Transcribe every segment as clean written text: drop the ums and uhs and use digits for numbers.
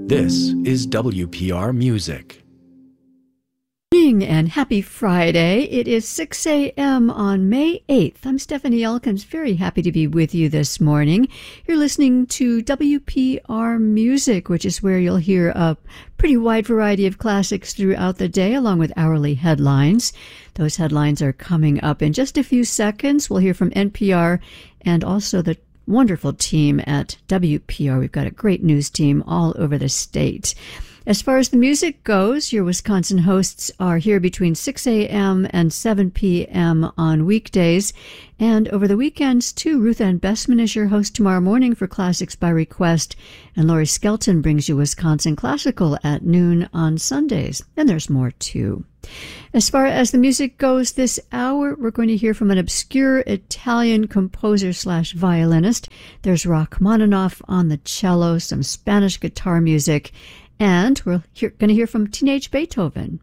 This is WPR Music. And happy Friday. It is 6 a.m. on May 8th. I'm Stephanie Elkins, very happy to be with you this morning. You're listening to WPR Music, which is where you'll hear a pretty wide variety of classics throughout the day, along with hourly headlines. Those headlines are coming up in just a few seconds. We'll hear from NPR and also the wonderful team at WPR. We've got a great news team all over the state. As far as the music goes, your Wisconsin hosts are here between 6 a.m. and 7 p.m. on weekdays. And over the weekends, too, Ruth Ann Bessman is your host tomorrow morning for Classics by Request. And Lori Skelton brings you Wisconsin Classical at noon on Sundays. And there's more, too. As far as the music goes this hour, we're going to hear from an obscure Italian composer/violinist. There's Rachmaninoff on the cello, some Spanish guitar music, and we're going to hear from Teenage Beethoven.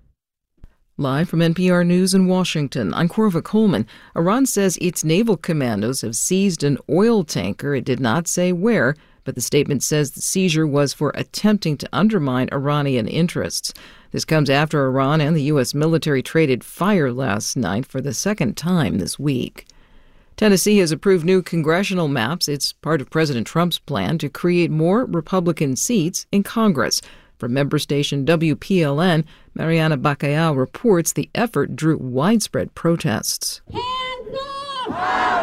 Live from NPR News in Washington, I'm Corva Coleman. Iran says its naval commandos have seized an oil tanker. It did not say where, but the statement says the seizure was for attempting to undermine Iranian interests. This comes after Iran and the U.S. military traded fire last night for the second time this week. Tennessee has approved new congressional maps. It's part of President Trump's plan to create more Republican seats in Congress. From member station WPLN, Mariana Bacallao reports the effort drew widespread protests. Hands up!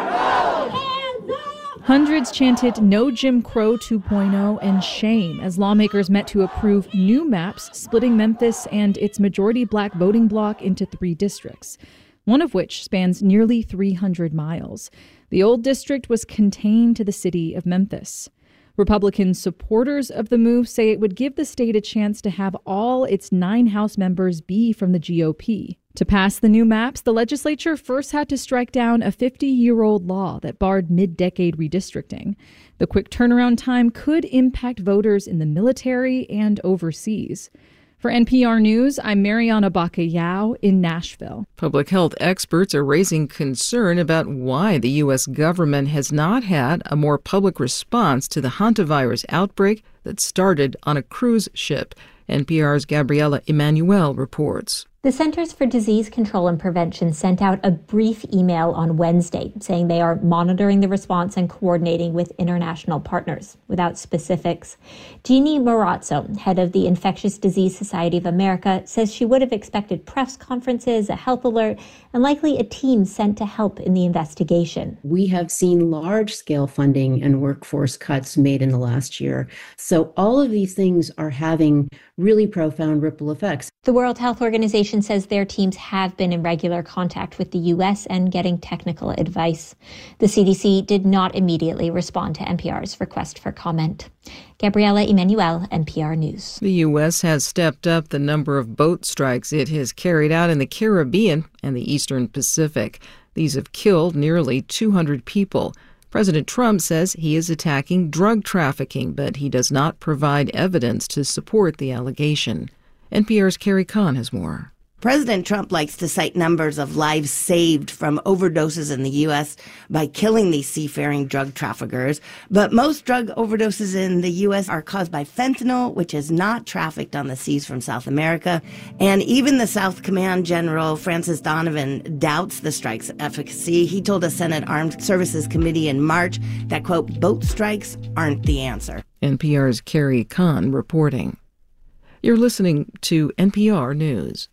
Hands up! Hundreds chanted "No Jim Crow 2.0" and "Shame" as lawmakers met to approve new maps splitting Memphis and its majority black voting bloc into 3 districts, one of which spans nearly 300 miles. The old district was contained to the city of Memphis. Republican supporters of the move say it would give the state a chance to have all its 9 House members be from the GOP. To pass the new maps, the legislature first had to strike down a 50-year-old law that barred mid-decade redistricting. The quick turnaround time could impact voters in the military and overseas. For NPR News, I'm Mariana Bacallao in Nashville. Public health experts are raising concern about why the U.S. government has not had a more public response to the hantavirus outbreak that started on a cruise ship. NPR's Gabriela Emanuel reports. The Centers for Disease Control and Prevention sent out a brief email on Wednesday saying they are monitoring the response and coordinating with international partners, without specifics. Jeannie Marazzo, head of the Infectious Disease Society of America, says she would have expected press conferences, a health alert, and likely a team sent to help in the investigation. We have seen large-scale funding and workforce cuts made in the last year. So all of these things are having really profound ripple effects. The World Health Organization says their teams have been in regular contact with the U.S. and getting technical advice. The CDC did not immediately respond to NPR's request for comment. Gabriela Emanuel, NPR News. The U.S. has stepped up the number of boat strikes it has carried out in the Caribbean and the Eastern Pacific. These have killed nearly 200 people. President Trump says he is attacking drug trafficking, but he does not provide evidence to support the allegation. NPR's Carrie Kahn has more. President Trump likes to cite numbers of lives saved from overdoses in the U.S. by killing these seafaring drug traffickers. But most drug overdoses in the U.S. are caused by fentanyl, which is not trafficked on the seas from South America. And even the South Command General, Francis Donovan, doubts the strike's efficacy. He told a Senate Armed Services Committee in March that, quote, boat strikes aren't the answer. NPR's Carrie Kahn reporting. You're listening to NPR News.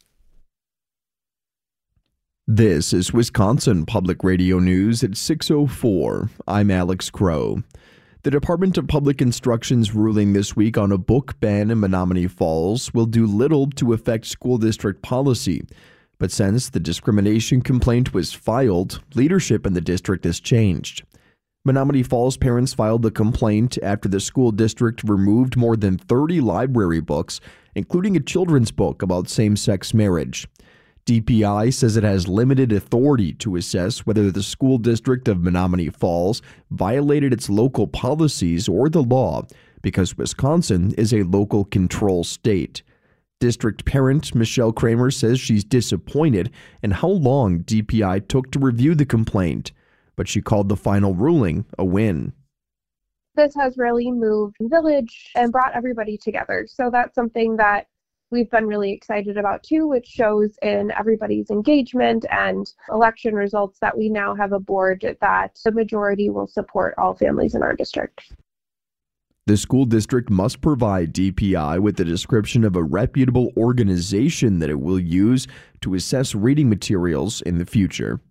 This is Wisconsin Public Radio News at 6:04. I'm Alex Crow. The Department of Public Instruction's ruling this week on a book ban in Menomonee Falls will do little to affect school district policy. But since the discrimination complaint was filed, leadership in the district has changed. Menomonee Falls parents filed the complaint after the school district removed more than 30 library books, including a children's book about same-sex marriage. DPI says it has limited authority to assess whether the school district of Menomonee Falls violated its local policies or the law because Wisconsin is a local control state. District parent Michelle Kramer says she's disappointed in how long DPI took to review the complaint, but she called the final ruling a win. This has really moved the village and brought everybody together. So that's something that we've been really excited about too, which shows in everybody's engagement and election results that we now have a board that the majority will support all families in our district. The school district must provide DPI with a description of a reputable organization that it will use to assess reading materials in the future.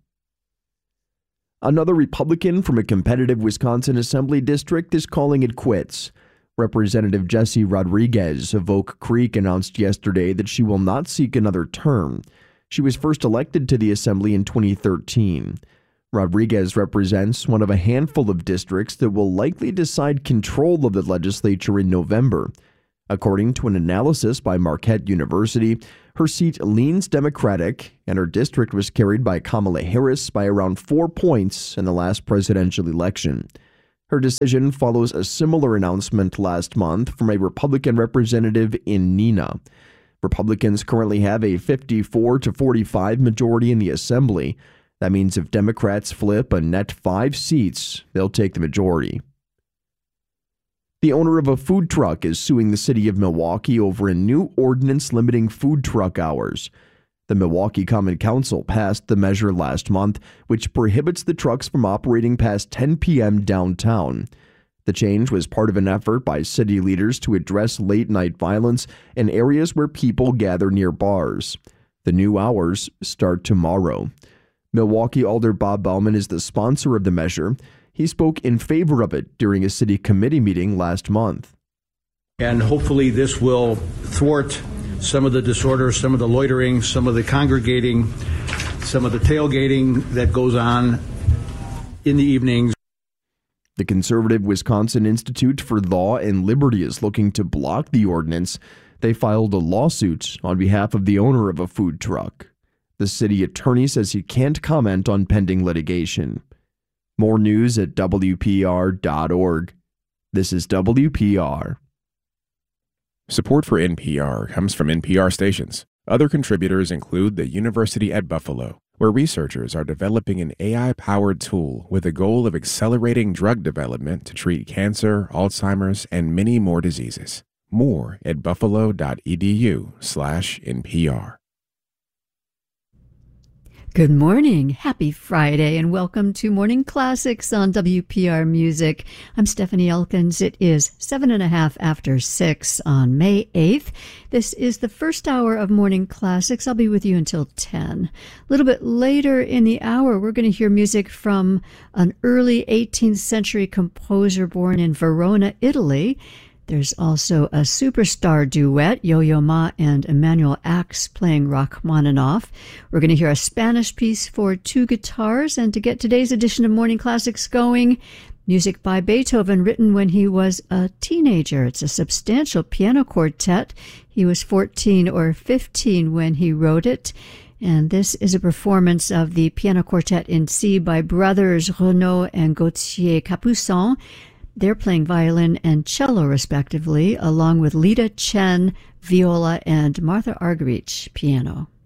Another Republican from a competitive Wisconsin Assembly district is calling it quits. Representative Jessie Rodriguez of Oak Creek announced yesterday that she will not seek another term. She was first elected to the Assembly in 2013. Rodriguez represents one of a handful of districts that will likely decide control of the legislature in November. According to an analysis by Marquette University, her seat leans Democratic, and her district was carried by Kamala Harris by around 4 points in the last presidential election. Her decision follows a similar announcement last month from a Republican representative in Neenah. Republicans currently have a 54-45 majority in the Assembly. That means if Democrats flip a net 5 seats, they'll take the majority. The owner of a food truck is suing the city of Milwaukee over a new ordinance limiting food truck hours. The Milwaukee Common Council passed the measure last month, which prohibits the trucks from operating past 10 p.m. downtown. The change was part of an effort by city leaders to address late-night violence in areas where people gather near bars. The new hours start tomorrow. Milwaukee Alder Bob Bauman is the sponsor of the measure. He spoke in favor of it during a city committee meeting last month. And hopefully this will thwart some of the disorder, some of the loitering, some of the congregating, some of the tailgating that goes on in the evenings. The conservative Wisconsin Institute for Law and Liberty is looking to block the ordinance. They filed a lawsuit on behalf of the owner of a food truck. The city attorney says he can't comment on pending litigation. More news at WPR.org. This is WPR. Support for NPR comes from NPR stations. Other contributors include the University at Buffalo, where researchers are developing an AI-powered tool with the goal of accelerating drug development to treat cancer, Alzheimer's, and many more diseases. More at buffalo.edu/NPR. Good morning, happy Friday, and welcome to Morning Classics on WPR Music. I'm Stephanie Elkins. It is 7:05 after 6 on May 8th. This is the first hour of Morning Classics. I'll be with you until 10. A little bit later in the hour, we're going to hear music from an early 18th century composer born in Verona, Italy. There's also a superstar duet, Yo-Yo Ma and Emmanuel Axe playing Rachmaninoff. We're going to hear a Spanish piece for 2 guitars, and to get today's edition of Morning Classics going, music by Beethoven written when he was a teenager. It's a substantial piano quartet. He was 14 or 15 when he wrote it. And this is a performance of the piano quartet in C by brothers Renaud and Gauthier Capuçon. They're playing violin and cello, respectively, along with Lita Chen, viola, and Martha Argerich, piano.